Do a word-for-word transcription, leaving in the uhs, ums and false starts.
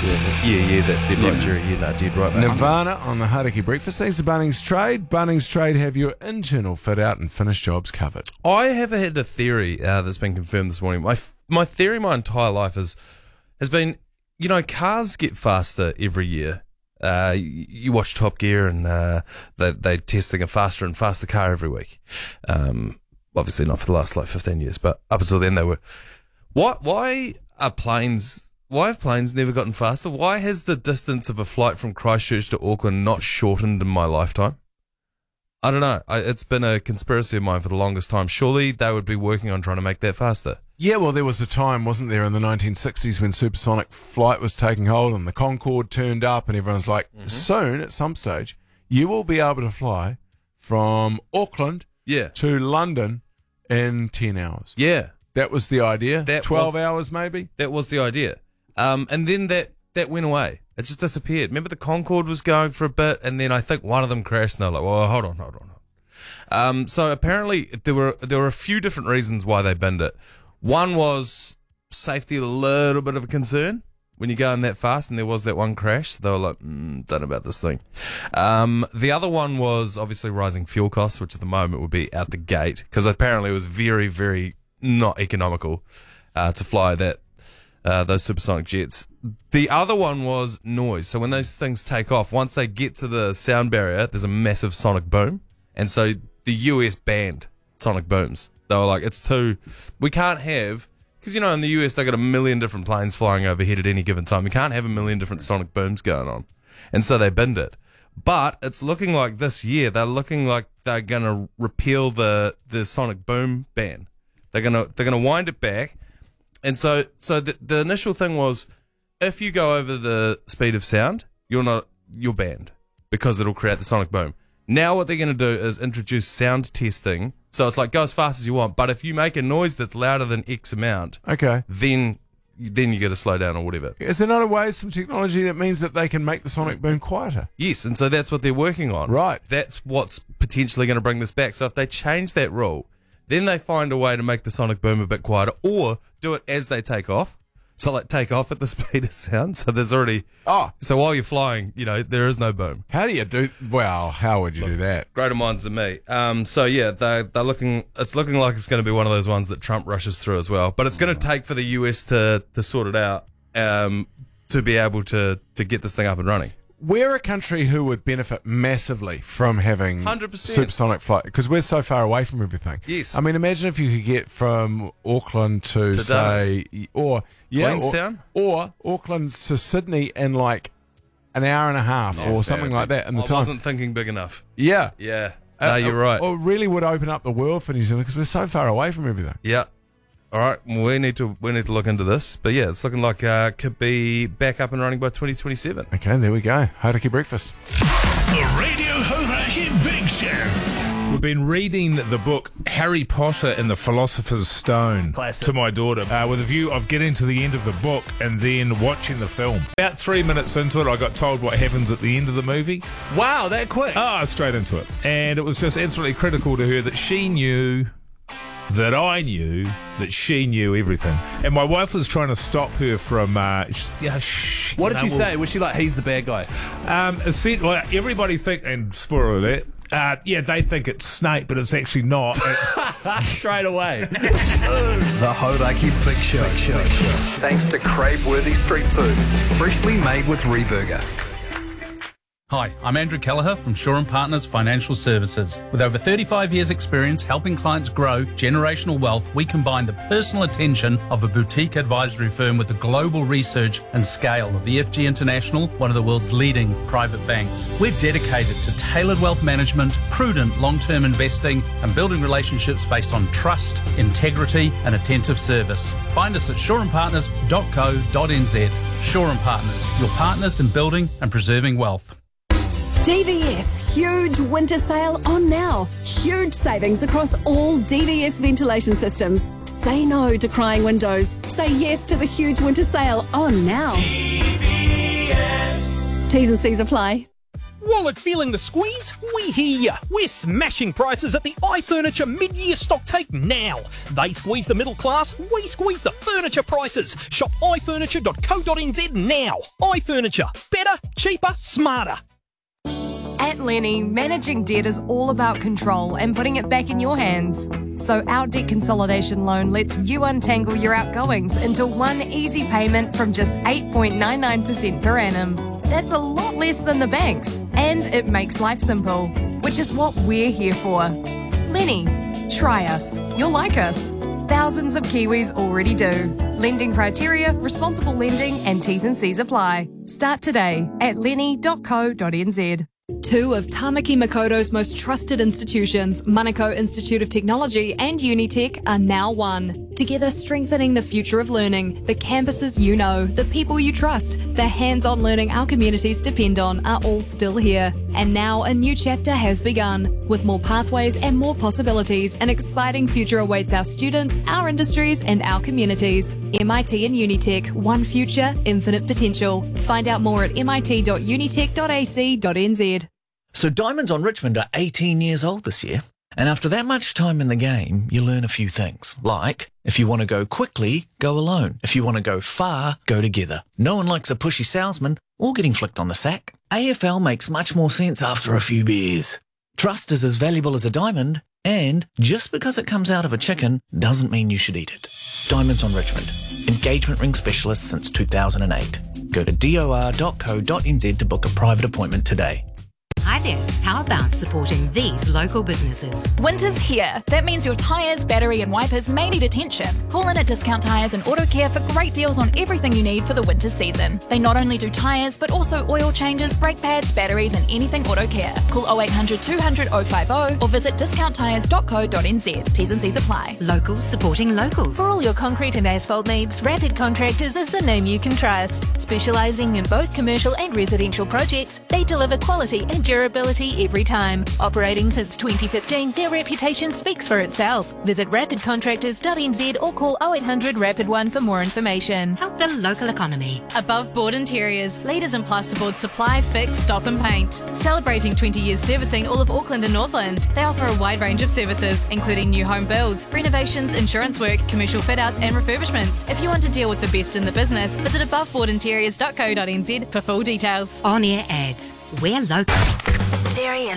Yeah, yeah, that's dead right, Jerry. Yeah, no, dead right, mate. Nirvana on the Hauraki Breakfast. Thanks to Bunnings Trade. Bunnings Trade have your internal fit out and finish jobs covered. I have had a theory uh, that's been confirmed this morning. My my theory my entire life is, has been, you know, cars get faster every year. Uh, you, you watch Top Gear and uh, they, they're testing a faster and faster car every week. Um, obviously not for the last like fifteen years, but up until then they were. What? Why are planes... Why have planes never gotten faster? Why has the distance of a flight from Christchurch to Auckland not shortened in my lifetime? I don't know. I, it's been a conspiracy of mine for the longest time. Surely they would be working on trying to make that faster. Yeah, well, there was a time, wasn't there, in the nineteen sixties when supersonic flight was taking hold and the Concorde turned up and everyone's like, mm-hmm. soon, at some stage, you will be able to fly from Auckland yeah. to London in ten hours. Yeah. That was the idea. That twelve was, hours, maybe? That was the idea. Um, and then that, that went away. It just disappeared. Remember the Concorde was going for a bit, and then I think one of them crashed, and they're like, well, hold on, hold on, hold on. Um, so apparently there were there were a few different reasons why they binned it. One was safety, a little bit of a concern when you're going that fast, and there was that one crash. So they were like, mm, don't know about this thing. Um, the other one was obviously rising fuel costs, which at the moment would be out the gate, because apparently it was very, very not economical uh, to fly that. Uh, those supersonic jets. The other one was noise. So when those things take off, once they get to the sound barrier, there's a massive sonic boom. And so the U S banned sonic booms. They were like, it's too... We can't have... Because, you know, in the U S, they got a million different planes flying overhead at any given time. We can't have a million different sonic booms going on. And so they binned it. But it's looking like this year, they're looking like they're going to repeal the, the sonic boom ban. They're going to they're gonna wind it back. And so, so the, the initial thing was, if you go over the speed of sound, you're not, you're banned because it'll create the sonic boom. Now what they're going to do is introduce sound testing. So it's like, go as fast as you want, but if you make a noise that's louder than X amount, okay, then, then you got to slow down or whatever. Is there not a way, some technology that means that they can make the sonic boom quieter? Yes. And so that's what they're working on. Right. That's what's potentially going to bring this back. So if they change that rule, then they find a way to make the sonic boom a bit quieter, or do it as they take off. So, like, take off at the speed of sound. So there's already... Oh. So while you're flying, you know, there is no boom. How do you do... Well, how would you Look, do that? Greater minds than me. Um, so, yeah, they, they're looking... It's looking like it's going to be one of those ones that Trump rushes through as well. But it's going to take for the U S to, to sort it out um, to be able to, to get this thing up and running. We're a country who would benefit massively from having one hundred percent supersonic flight because we're so far away from everything. Yes. I mean, imagine if you could get from Auckland to, to say, Dallas. or yeah, Queenstown, or, or Auckland to Sydney in like an hour and a half Not or something like that in the I time. I wasn't thinking big enough. Yeah. Yeah. No, Uh, you're right. Or really would open up the world for New Zealand because we're so far away from everything. Yeah. All right, well, we need to we need to look into this, but yeah, it's looking like uh, could be back up and running by twenty twenty-seven. Okay, there we go. Hauraki Breakfast. The Radio Hauraki Big Show. We've been reading the book Harry Potter and the Philosopher's Stone Classic. to my daughter uh, with a view of getting to the end of the book and then watching the film. About three minutes into it, I got told what happens at the end of the movie. Wow, that quick. Ah, straight into it. And it was just absolutely critical to her that she knew that I knew that she knew everything. And my wife was trying to stop her from... Uh, sh- yeah, sh- What did know, she well, say? Was she like, he's the bad guy? Um, it, well, everybody think, and spoiler alert, uh, yeah, they think it's Snape, but it's actually not. It's, Straight away. The Hauraki Big Show. Big Show. Thanks to crave-worthy street food, freshly made with Reburger. Hi, I'm Andrew Kelleher from Shaw and Partners Financial Services. With over thirty-five years experience helping clients grow generational wealth, we combine the personal attention of a boutique advisory firm with the global research and scale of E F G International, one of the world's leading private banks. We're dedicated to tailored wealth management, prudent long-term investing, and building relationships based on trust, integrity, and attentive service. Find us at shaw and partners dot co dot n z. Shaw and Partners, your partners in building and preserving wealth. D V S, huge winter sale on now. Huge savings across all D V S ventilation systems. Say no to crying windows. Say yes to the huge winter sale on now. D V S. T's and C's apply. Wallet feeling the squeeze? We hear ya. We're smashing prices at the iFurniture mid-year stock take now. They squeeze the middle class, we squeeze the furniture prices. Shop i furniture dot co dot n z now. iFurniture. Better, cheaper, smarter. At Lenny, managing debt is all about control and putting it back in your hands. So our debt consolidation loan lets you untangle your outgoings into one easy payment from just eight point nine nine percent per annum. That's a lot less than the banks, and it makes life simple, which is what we're here for. Lenny, try us. You'll like us. Thousands of Kiwis already do. Lending criteria, responsible lending, and T's and C's apply. Start today at lenny dot co dot n z. Two of Tamaki Makoto's most trusted institutions, Manukau Institute of Technology and Unitec, are now one. Together strengthening the future of learning, the campuses you know, the people you trust, the hands-on learning our communities depend on are all still here. And now a new chapter has begun. With more pathways and more possibilities, an exciting future awaits our students, our industries and our communities. M I T and Unitec, one future, infinite potential. Find out more at m i t dot unitec dot a c dot n z. So Diamonds on Richmond are eighteen years old this year. And after that much time in the game, you learn a few things. Like, if you want to go quickly, go alone. If you want to go far, go together. No one likes a pushy salesman or getting flicked on the sack. A F L makes much more sense after a few beers. Trust is as valuable as a diamond, and just because it comes out of a chicken doesn't mean you should eat it. Diamonds on Richmond. Engagement ring specialist since two thousand eight. Go to dor dot co dot n z to book a private appointment today. Hi there. How about supporting these local businesses? Winter's here. That means your tyres, battery and wipers may need attention. Call in at Discount Tyres and Auto Care for great deals on everything you need for the winter season. They not only do tyres, but also oil changes, brake pads, batteries and anything auto care. Call oh eight hundred two hundred oh five oh or visit discount tyres dot co dot n z. T's and C's apply. Locals supporting locals. For all your concrete and asphalt needs, Rapid Contractors is the name you can trust. Specialising in both commercial and residential projects, they deliver quality and durability every time. Operating since twenty fifteen, their reputation speaks for itself. Visit rapid contractors dot n z or call oh eight hundred rapid one for more information. Help the local economy. Above Board Interiors, leaders in plasterboard supply, fix, stop and paint. Celebrating twenty years servicing all of Auckland and Northland. They offer a wide range of services, including new home builds, renovations, insurance work, commercial fit-outs and refurbishments. If you want to deal with the best in the business, visit above board interiors dot co dot n z for full details. On-air ads. We're local. Jerry and